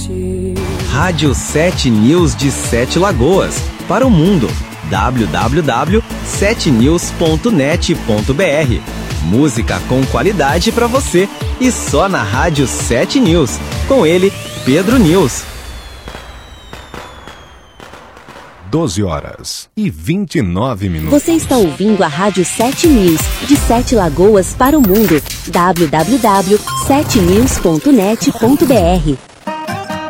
Rádio 7 News de 7 Lagoas, para o mundo. www.7news.net.br. Música com qualidade para você e só na Rádio 7 News. Com ele, Pedro News. 12h29. Você está ouvindo a Rádio 7 News, de 7 Lagoas para o mundo. www.7news.net.br.